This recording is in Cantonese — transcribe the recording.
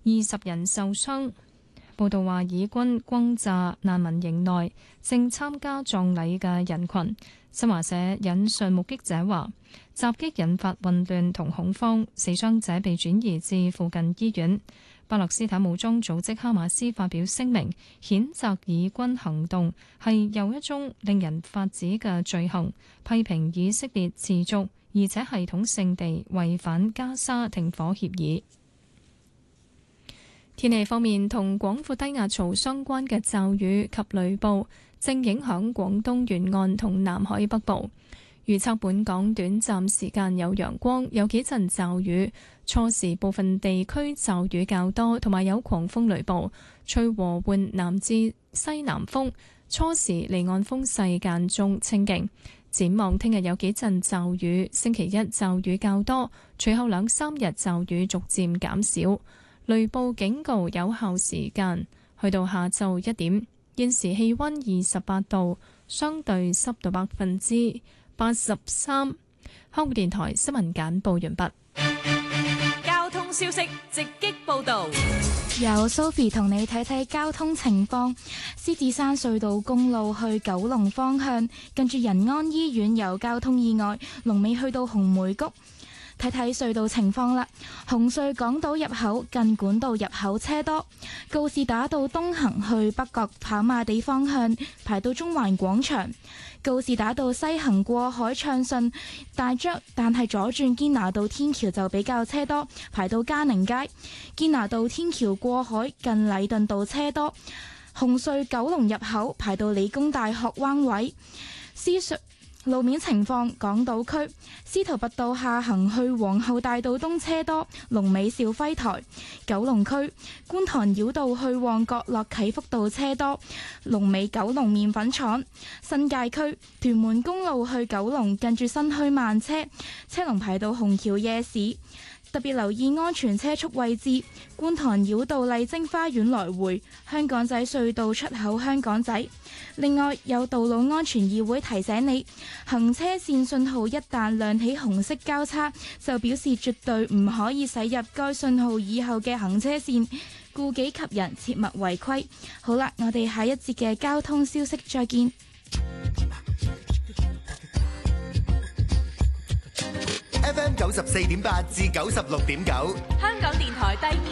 20人受傷。報道話，以軍轟炸難民營內正參加葬禮嘅人群。新華社引述目擊者話，襲擊引發混亂同恐慌，死傷者被轉移至附近醫院。巴勒斯坦武裝組織哈馬斯發表聲明，譴責以軍行動係又一宗令人髮指嘅罪行，批評以色列持續而且系統性地違反加沙停火協議。天氣方面，同廣闊低壓槽相關嘅驟雨及雷暴正影響廣東沿岸同南海北部。預測本港短暫時間有陽光，有幾陣驟雨，初時部分地區驟雨較多，同埋有狂風雷暴，吹和緩南至西南風，初時離岸風勢間中清勁。展望聽日有幾陣驟雨，星期一驟雨較多，隨後2-3日驟雨逐漸減少。雷暴警告有效時間去到下晝1點。現時氣溫28度，相對濕度83%。香港電台新聞簡報完畢。 交通消息直擊報道， 由 Sophie 同你睇睇交通情況。獅子山隧道公路去九龍方向，近住仁安醫院有交通意外，龍尾去到紅梅谷。睇睇隧道情況啦，紅隧港島入口近管道入口車多，告士打道東行去北角跑馬地方向排到中環廣場，告士打道西行過海暢順，但係左轉堅拿道天橋就比較車多，排到嘉寧街，堅拿道天橋過海近禮頓道車多，紅隧九龍入口排到理工大學灣位。路面情況，港島區司徒拔道下行去皇后大道東車多，龍尾兆輝台；九龍區觀塘繞道去旺角落啟福道車多，龍尾九龍麵粉廠；新界區屯門公路去九龍近住新墟慢車，車龍排到紅橋夜市。特別留意安全車速位置，觀塘繞道麗晶花園來回，香港仔隧道出口香港仔。另外，有道路安全議會提醒你，行車線信號一旦亮起紅色交叉，就表示絕對唔可以駛入該信號以後嘅行車線，顧己及人，切勿違規。好啦，我哋下一節嘅交通消息再見。 FM 94.8至96.9， 香港電台第2